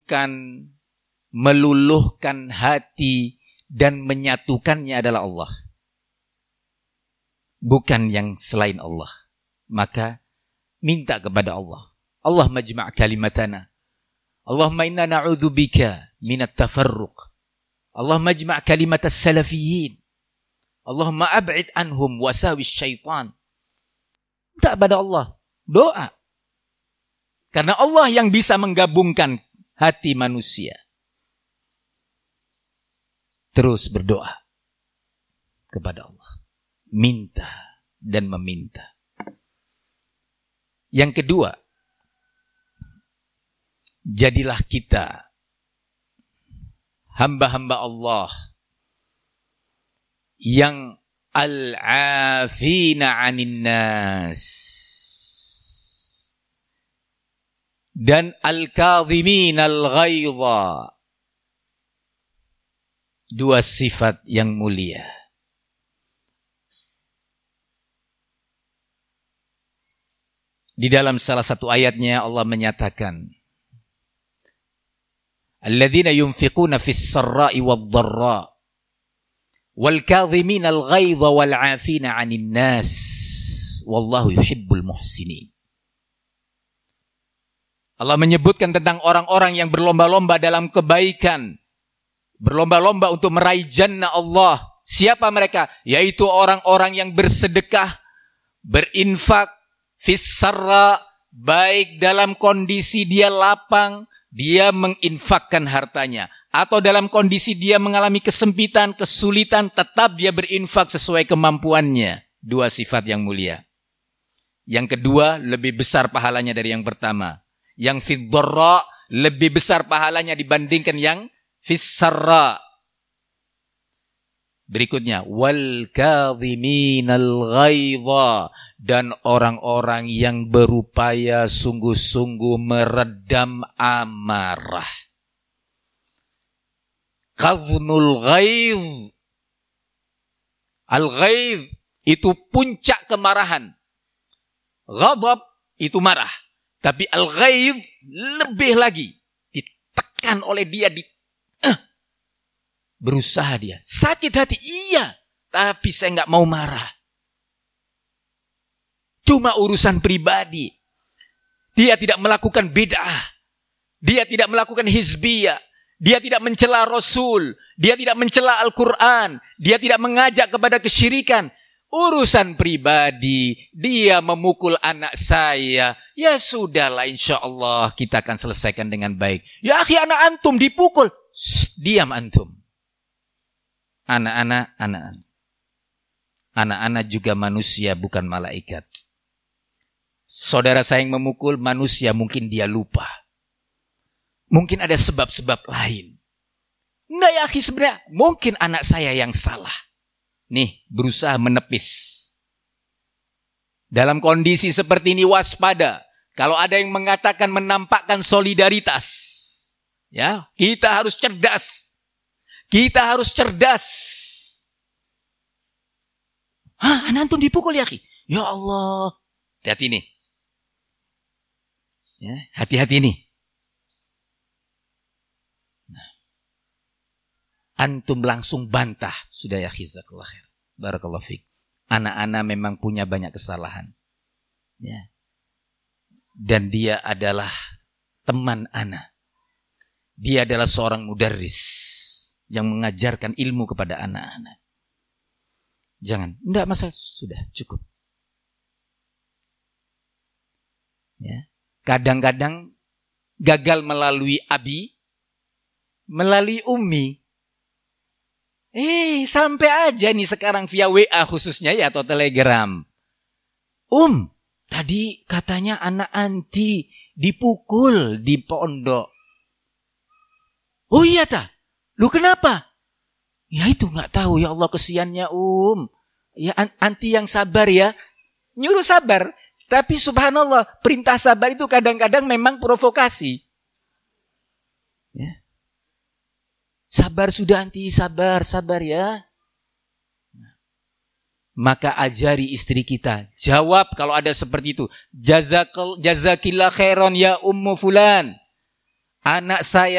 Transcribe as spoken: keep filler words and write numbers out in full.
menyatukan, meluluhkan hati dan menyatukannya adalah Allah, bukan yang selain Allah. Maka minta kepada Allah. Allah majma' kalimatana. Allahumma inna na'udzubika minat tafarruq. Allah majma' kalimat as-salafiyyin. Allahumma ab'id anhum wasawis syaitan. Minta kepada Allah. Doa. Karena Allah yang bisa menggabungkan hati manusia. Terus berdoa kepada Allah. Minta dan meminta. Yang kedua, jadilah kita hamba-hamba Allah yang al-afina 'anin nas dan al-kadhimin al-ghaidha. Dua sifat yang mulia. Di dalam salah satu ayatnya Allah menyatakan, alladzina yunfiquna fis sarra'i wad-dharra wal kadhimina al-ghaidha wal 'afina 'anil nas wallahu yuhibbul muhsinin. Allah menyebutkan tentang orang-orang yang berlomba-lomba dalam kebaikan, berlomba-lomba untuk meraih jannah Allah. Siapa mereka? Yaitu orang-orang yang bersedekah, berinfak fis sarra, baik dalam kondisi dia lapang, dia menginfakkan hartanya, atau dalam kondisi dia mengalami kesempitan, kesulitan, tetap dia berinfak sesuai kemampuannya. Dua sifat yang mulia. Yang kedua, lebih besar pahalanya dari yang pertama. Yang fid dharra lebih besar pahalanya dibandingkan yang fis sarra. Berikutnya, wal kadhiminal ghaidha, dan orang-orang yang berupaya sungguh-sungguh meredam amarah. Kadhnul ghaidh, al-ghaidh itu puncak kemarahan. Ghadab itu marah, tapi al-ghaidh lebih lagi, ditekan oleh dia, di uh, berusaha dia. Sakit hati, iya. Tapi saya nggak mau marah. Cuma urusan pribadi. Dia tidak melakukan bid'ah. Dia tidak melakukan hizbiyah. Dia tidak mencela Rasul. Dia tidak mencela Al-Quran. Dia tidak mengajak kepada kesyirikan. Urusan pribadi. Dia memukul anak saya. Ya sudahlah, insya Allah kita akan selesaikan dengan baik. Ya akhi, anak antum dipukul. Shh, diam antum. Anak-anak, anak-anak. Anak-anak juga manusia, bukan malaikat. Saudara saya yang memukul manusia, mungkin dia lupa. Mungkin ada sebab-sebab lain. Enggak ya akhi, sebenarnya mungkin anak saya yang salah. Nih, berusaha menepis. Dalam kondisi seperti ini waspada. Kalau ada yang mengatakan menampakkan solidaritas. Ya, kita harus cerdas. Kita harus cerdas. Hah, anak antum dipukul ya, Ki? Ya Allah. Hati-hati nih. Ya, hati-hati nih. Nah. Antum langsung bantah. Sudah ya, jazakallahu khair. Barakallahu fiik. Anak-anak memang punya banyak kesalahan. Ya. Dan dia adalah teman anak. Dia adalah seorang mudarris yang mengajarkan ilmu kepada anak-anak. Jangan, enggak masalah, sudah cukup. Ya. Kadang-kadang gagal melalui abi, melalui ummi. Eh, sampai aja nih sekarang via W A khususnya ya, atau Telegram. Um, tadi katanya anak anti dipukul di pondok. Oh iya ta? Lu kenapa? Ya itu gak tahu, ya Allah kesiannya um. Ya anti yang sabar ya. Nyuruh sabar. Tapi subhanallah, perintah sabar itu kadang-kadang memang provokasi. Ya. Sabar sudah anti, sabar, sabar ya. Maka ajari istri kita. Jawab kalau ada seperti itu. Jazakil, jazakillah khairan ya ummu fulan. Anak saya